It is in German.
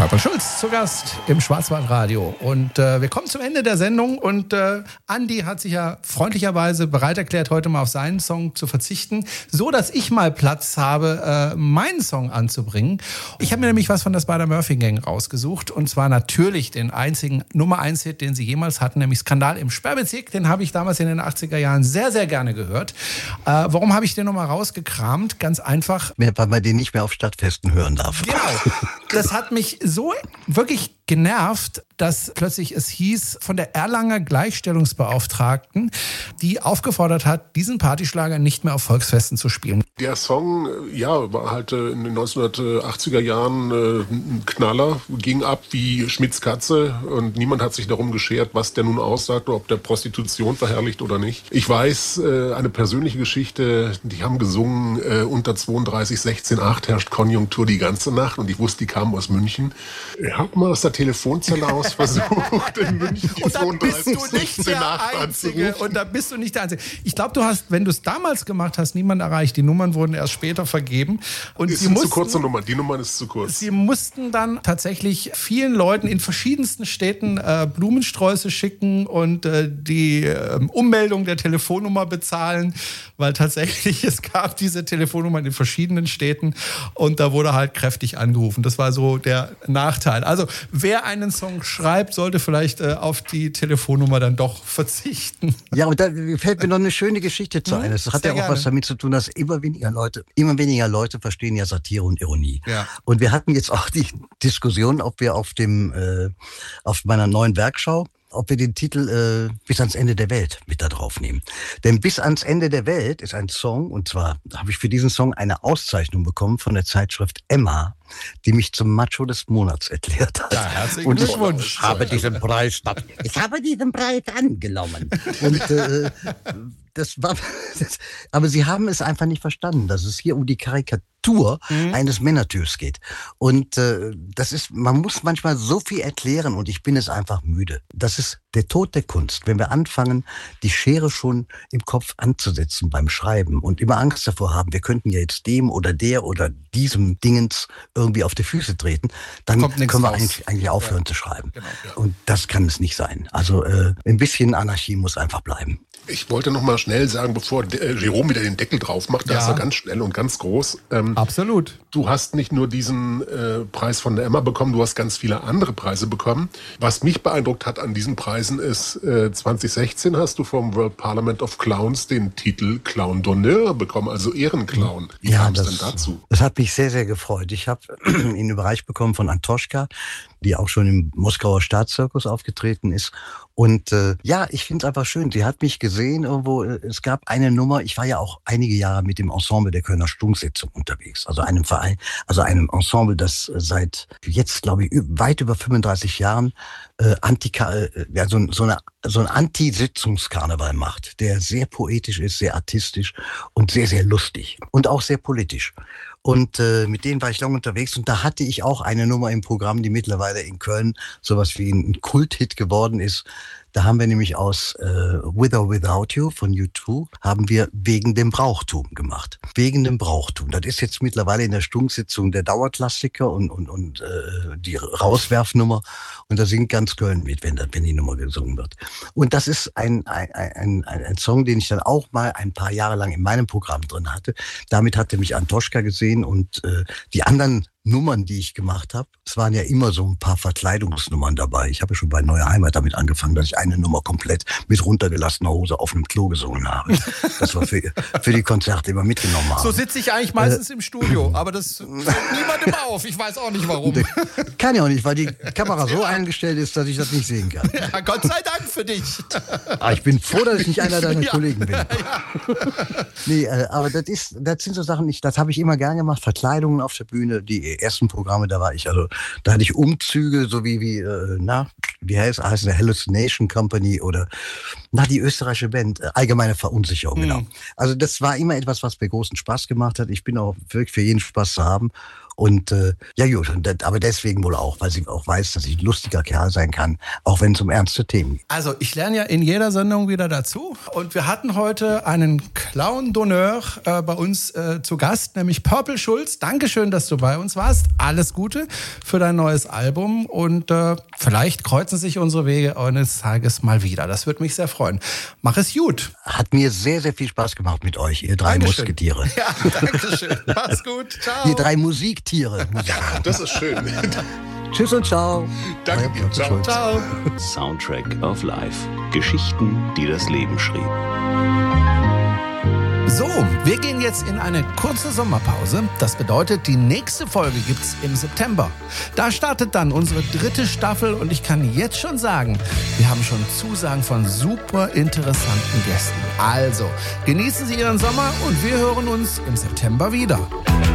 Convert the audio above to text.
Michael Schulz zu Gast im Schwarzwaldradio. Und wir kommen zum Ende der Sendung. Und Andi hat sich ja freundlicherweise bereit erklärt, heute mal auf seinen Song zu verzichten, so dass ich mal Platz habe, meinen Song anzubringen. Ich habe mir nämlich was von der Spider-Murphy-Gang rausgesucht. Und zwar natürlich den einzigen Nummer-1-Hit, den sie jemals hatten, nämlich Skandal im Sperrbezirk. Den habe ich damals in den 80er Jahren sehr, sehr gerne gehört. Warum habe ich den nochmal rausgekramt? Ganz einfach. Weil man den nicht mehr auf Stadtfesten hören darf. Genau. Das hat mich so wirklich genervt, dass plötzlich es hieß von der Erlanger Gleichstellungsbeauftragten, die aufgefordert hat, diesen Partyschlager nicht mehr auf Volksfesten zu spielen. Der Song, ja, war halt in den 1980er Jahren ein Knaller, ging ab wie Schmitz Katze und niemand hat sich darum geschert, was der nun aussagt, ob der Prostitution verherrlicht oder nicht. Ich weiß, eine persönliche Geschichte, die haben gesungen, unter 32, 16, 8 herrscht Konjunktur die ganze Nacht und ich wusste, die kamen aus München. Ich hab mal aus der Telefonzelle aus versucht, in München 32, 16, 8 anzurufen. Und da bist du nicht der Einzige. Ich glaube, du hast, wenn du es damals gemacht hast, niemanden erreicht. Die Nummern wurden erst später vergeben. Und ist zu kurze Nummer. Die Nummer ist zu kurz. Sie mussten dann tatsächlich vielen Leuten in verschiedensten Städten Blumensträuße schicken und die Ummeldung der Telefonnummer bezahlen, weil tatsächlich es gab diese Telefonnummern in verschiedenen Städten und da wurde halt kräftig angerufen. Das war so der Nachteil. Also wer einen Song schreibt, sollte vielleicht auf die Telefonnummer dann doch verzichten. Ja, und da fällt mir noch eine schöne Geschichte zu ein. Das hat ja auch was damit zu tun, dass immer weniger Leute verstehen ja Satire und Ironie. Ja. Und wir hatten jetzt auch die Diskussion, ob wir auf meiner neuen Werkschau, ob wir den Titel Bis ans Ende der Welt mit da drauf nehmen. Denn Bis ans Ende der Welt ist ein Song, und zwar habe ich für diesen Song eine Auszeichnung bekommen von der Zeitschrift Emma, die mich zum Macho des Monats erklärt hat. Ja, herzlichen Glückwunsch. Ich habe diesen Preis angenommen. Und aber sie haben es einfach nicht verstanden, dass es hier um die Karikatur eines Männertyps geht. Und man muss manchmal so viel erklären und ich bin es einfach müde. Das ist der Tod der Kunst. Wenn wir anfangen, die Schere schon im Kopf anzusetzen beim Schreiben und immer Angst davor haben, wir könnten ja jetzt dem oder der oder diesem Dingens irgendwie auf die Füße treten, dann können wir eigentlich aufhören zu schreiben. Genau, ja. Und das kann es nicht sein. Also ein bisschen Anarchie muss einfach bleiben. Ich wollte noch mal schnell sagen, bevor Jerome wieder den Deckel drauf macht, da ist er ganz schnell und ganz groß. Absolut. Du hast nicht nur diesen Preis von der Emma bekommen, du hast ganz viele andere Preise bekommen. Was mich beeindruckt hat an diesen Preisen ist, 2016 hast du vom World Parliament of Clowns den Titel Clown d'Honneur bekommen, also Ehrenclown. Wie kam es denn dazu? Das hat mich sehr, sehr gefreut. Ich habe ihn überreicht bekommen von Antoschka, die auch schon im Moskauer Staatszirkus aufgetreten ist. Und ich finde es einfach schön. Sie hat mich gesehen irgendwo. Es gab eine Nummer, ich war ja auch einige Jahre mit dem Ensemble der Kölner Stunksitzung unterwegs. Also einem Verein, also einem Ensemble, das seit jetzt, glaube ich, weit über 35 Jahren so ein Anti-Sitzungskarneval macht, der sehr poetisch ist, sehr artistisch und sehr, sehr lustig und auch sehr politisch. Und mit denen war ich lange unterwegs und da hatte ich auch eine Nummer im Programm, die mittlerweile in Köln sowas wie ein Kulthit geworden ist. Da haben wir nämlich aus With or Without You von U2 haben wir Wegen dem Brauchtum gemacht. Wegen dem Brauchtum. Das ist jetzt mittlerweile in der Stunksitzung der Dauerklassiker und die Rauswerfnummer. Und da singt ganz Köln mit, wenn die Nummer gesungen wird. Und das ist ein Song, den ich dann auch mal ein paar Jahre lang in meinem Programm drin hatte. Damit hatte mich Antoschka gesehen und die anderen Nummern, die ich gemacht habe, es waren ja immer so ein paar Verkleidungsnummern dabei. Ich habe ja schon bei Neue Heimat damit angefangen, dass ich eine Nummer komplett mit runtergelassener Hose auf einem Klo gesungen habe. Das war für die Konzerte immer mitgenommen habe. So sitze ich eigentlich meistens im Studio, aber das fällt niemandem auf. Ich weiß auch nicht, warum. Kann ja auch nicht, weil die Kamera so eingestellt ist, dass ich das nicht sehen kann. Ja, Gott sei Dank für dich. Aber ich bin froh, dass ich nicht einer deiner Kollegen bin. Ja. Nee, aber das sind so Sachen, das habe ich immer gern gemacht. Verkleidungen auf der Bühne, die ersten Programme, da hatte ich Umzüge, so wie heißt eine Hallucination Company oder die österreichische Band, Allgemeine Verunsicherung, genau. Also das war immer etwas, was mir großen Spaß gemacht hat. Ich bin auch wirklich für jeden Spaß zu haben. Und ja gut, aber deswegen wohl auch, weil sie auch weiß, dass ich ein lustiger Kerl sein kann, auch wenn es um ernste Themen geht. Also ich lerne ja in jeder Sendung wieder dazu. Und wir hatten heute einen Clown d'honneur bei uns zu Gast, nämlich Purple Schulz. Dankeschön, dass du bei uns warst. Alles Gute für dein neues Album. Und vielleicht kreuzen sich unsere Wege eines Tages mal wieder. Das würde mich sehr freuen. Mach es gut. Hat mir sehr, sehr viel Spaß gemacht mit euch, ihr drei Musketiere. Ja, danke schön. Mach's gut. Ciao. Ihr drei Musiktiere. Ja, das ist schön. Tschüss und ciao. Danke dir. Ciao. Ciao. Soundtrack of Life. Geschichten, die das Leben schrieb. So, wir gehen jetzt in eine kurze Sommerpause. Das bedeutet, die nächste Folge gibt's im September. Da startet dann unsere 3. Staffel und ich kann jetzt schon sagen, wir haben schon Zusagen von super interessanten Gästen. Also, genießen Sie Ihren Sommer und wir hören uns im September wieder.